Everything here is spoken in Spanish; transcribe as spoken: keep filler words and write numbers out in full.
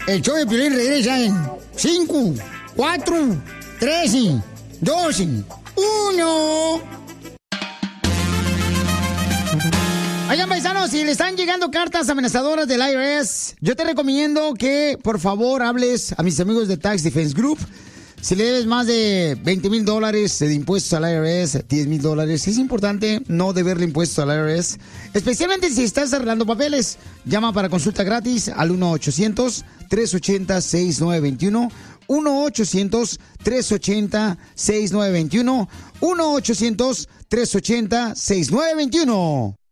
El show de Piolín regresa en cinco, cuatro, tres, dos, uno. Oigan, paisanos, si le están llegando cartas amenazadoras del I R S, yo te recomiendo que, por favor, hables a mis amigos de Tax Defense Group. Si le debes más de veinte mil dólares de impuestos al I R S, diez mil dólares, es importante no deberle impuestos al I R S, especialmente si estás arreglando papeles. Llama para consulta gratis al uno ochocientos, tres ochenta, sesenta y nueve veintiuno, uno ochocientos, tres ochenta, sesenta y nueve veintiuno, uno ochocientos, tres ochenta, sesenta y nueve veintiuno.